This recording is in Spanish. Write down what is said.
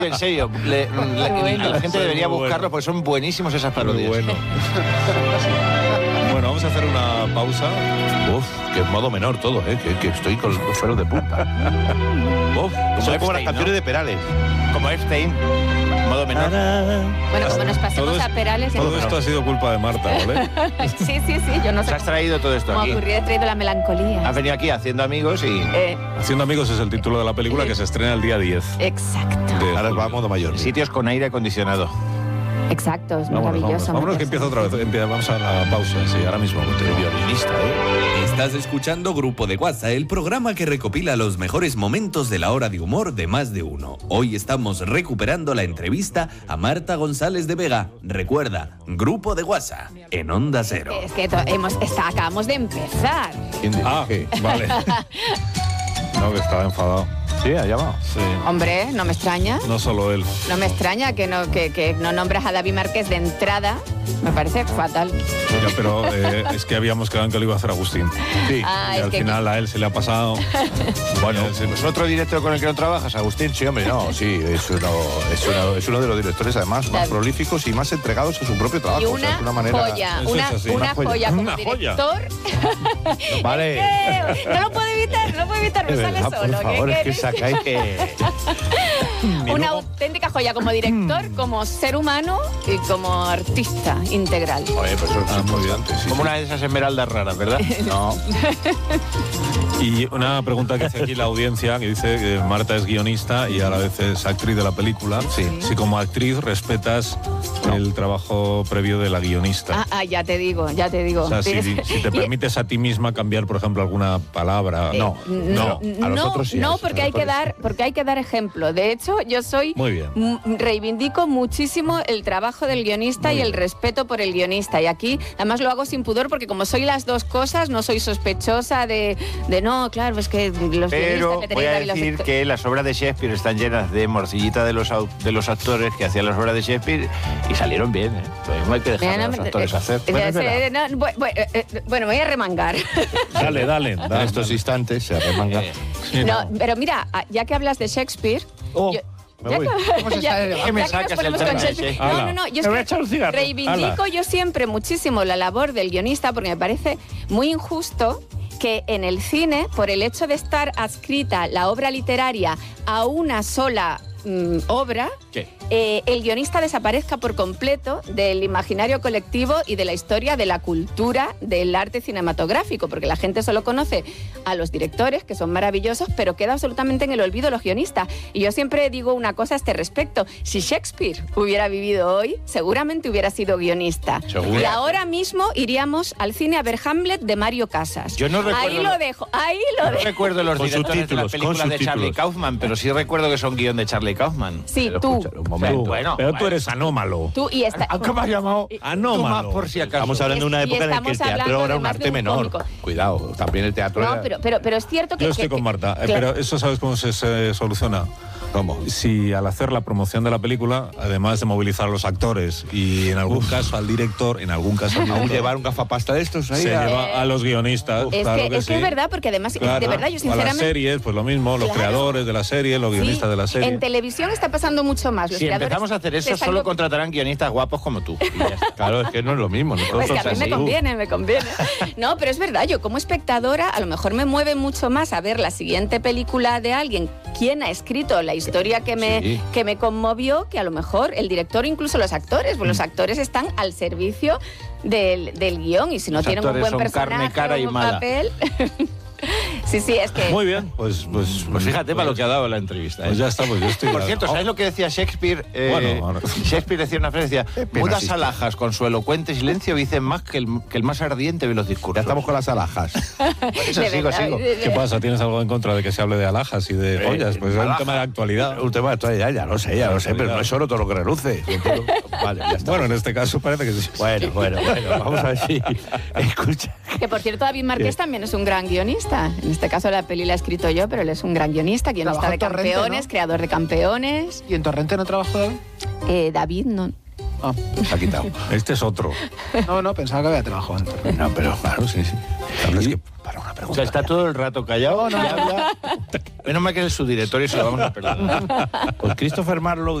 En serio, la gente debería buscarlos porque son buenísimos esas parodias. Bueno. Bueno, vamos a hacer una pausa. Uf, que modo menor todo, que estoy con los pelos de punta. Uf, Son como las Epstein, canciones de Perales. Como Epstein, modo menor. Bueno, como nos pasemos a Perales... Todo esto ha sido culpa de Marta, ¿vale? Sí, yo no sé. ¿Te has traído todo esto Como aquí? ocurrió, he traído la melancolía. Has venido aquí haciendo amigos y... Haciendo amigos es el título de la película que se estrena el día 10. Exacto. Ahora va a modo mayor. Sitios con aire acondicionado. Exacto, es maravilloso. Vámonos que empieza otra vez. Vamos a la pausa, sí, ahora mismo. Violinista, Estás escuchando Grupo de WhatsApp, el programa que recopila los mejores momentos de la hora de humor de Más de Uno. Hoy estamos recuperando la entrevista a Marta González de Vega. Recuerda, Grupo de WhatsApp, en Onda Cero. Es que acabamos de empezar. Vale. No, que estaba enfadado. Sí, ha llamado. Sí. Hombre, no me extraña. No solo él. No me extraña que no nombres a David Márquez de entrada. Me parece fatal. Ya, pero es que habíamos quedado en que lo iba a hacer Agustín. Sí. Y al final a él se le ha pasado. Bueno, ¿es otro director con el que no trabajas, Agustín? Sí, hombre, no, sí, es uno de los directores además más prolíficos y más entregados a su propio trabajo. Y una joya, una joya como Una joya. director. Vale. No lo puedo evitar, me sale solo. Por favor, es que sacáis que... Una auténtica joya como director, como ser humano y como artista integral. Oye, pues eso es muy bien. importante, sí. Como una de esas esmeraldas raras, ¿verdad? No. Y una pregunta que hace aquí la audiencia, que dice que Marta es guionista y a la vez es actriz de la película. Sí. Si como actriz respetas el trabajo previo de la guionista. Ya te digo. O sea, si te permites a ti misma cambiar, por ejemplo, alguna palabra. No. A los otros sí. No, porque hay que dar ejemplo. De hecho, yo soy... Muy bien. Reivindico muchísimo el trabajo del guionista y el respeto por el guionista. Y aquí, además, lo hago sin pudor porque como soy las dos cosas, no soy sospechosa de no, claro, es que los Pero guionistas... voy a decir que las obras de Shakespeare están llenas de morcilla de los actores que hacían las obras de Shakespeare y salieron bien, ¿eh? Pues no hay que dejar a los actores hacer. Bueno, me voy a remangar. Dale. En estos instantes se arremanga. No, pero mira, ya que hablas de Shakespeare... Me voy. ¿Qué me sacas el tema de Shakespeare? No, yo reivindico yo siempre muchísimo la labor del guionista porque me parece muy injusto que en el cine, por el hecho de estar adscrita la obra literaria a una sola obra, el guionista desaparezca por completo del imaginario colectivo y de la historia de la cultura del arte cinematográfico, porque la gente solo conoce a los directores, que son maravillosos, pero queda absolutamente en el olvido los guionistas. Y yo siempre digo una cosa a este respecto: si Shakespeare hubiera vivido hoy, seguramente hubiera sido guionista. ¿Seguro? Y ahora mismo iríamos al cine a ver Hamlet de Mario Casas. Yo no recuerdo... Ahí lo dejo. No recuerdo los Con directores de las subtítulos, películas con de Charlie subtítulos. Kaufman, pero sí recuerdo que son guión de Charlie Kaufman. Sí, Pero tú. escucha, un momento. Bueno, Pero tú eres anómalo. Tú y esta... ¿Cómo has llamado? Anómalo. Tú más por si acaso. Estamos hablando de una Y época en la que el estamos teatro hablando era de un más de arte un menor. cómico. Cuidado, también el teatro No, era... pero es cierto que... Yo estoy con Marta, claro. pero eso ¿sabes cómo se soluciona? ¿Cómo? Si al hacer la promoción de la película, además de movilizar a los actores y en algún caso al director, Aún llevar un gafapasta de estos ahí. se lleva a los guionistas. Es claro que sí. es verdad, porque además, Claro. de verdad, yo A sinceramente... las series, pues lo mismo, los Claro. creadores de la serie, los guionistas de la serie. En televisión está pasando mucho más. Los Si creadores empezamos a hacer eso, se están solo contratarán guionistas guapos como tú. Y ya está. Claro, es que no es lo mismo. Pues Nosotros que a mí me conviene. No, pero es verdad, yo como espectadora a lo mejor me mueve mucho más a ver la siguiente película de alguien, quién ha escrito la historia que me conmovió, que a lo mejor el director, incluso los actores, pues los actores están al servicio del guión y si no Los tienen un actores buen son carne, personaje cara o y un mala. papel... Sí, es que... Muy bien, pues fíjate para lo que ha dado la entrevista. Pues ya está, pues yo estoy... Por cierto, ¿sabes lo que decía Shakespeare? Bueno, ahora- Shakespeare decía una frase, decía, mudas asiste. alhajas con su elocuente silencio dicen más que el más ardiente de los discursos. Ya estamos con las alhajas. Eso, de sigo. verdad, ¿Qué pasa? ¿Tienes algo en contra de que se hable de alhajas y de pollas? Pues es un alhajas. tema de actualidad. Un tema de actualidad, ya lo sé, pero no es oro todo lo que reluce. Vale, ya está. Bueno, en este caso parece que sí. Bueno, vamos a ver si... Escucha. Que por cierto, David Márquez también es un gran guionista. En este caso la peli la he escrito yo, pero él es un gran guionista de Trabajó en Torrente, Campeones, ¿no? creador de Campeones. ¿Y en Torrente no trabajó David? David no. Ah. Se ha quitado. Este es otro. No, pensaba que había trabajado antes. No, pero claro, sí. Es que, para una O pregunta. sea, está todo el rato callado, no habla. Menos mal que es el subdirector y se lo vamos a perdonar. Pues Christopher Marlowe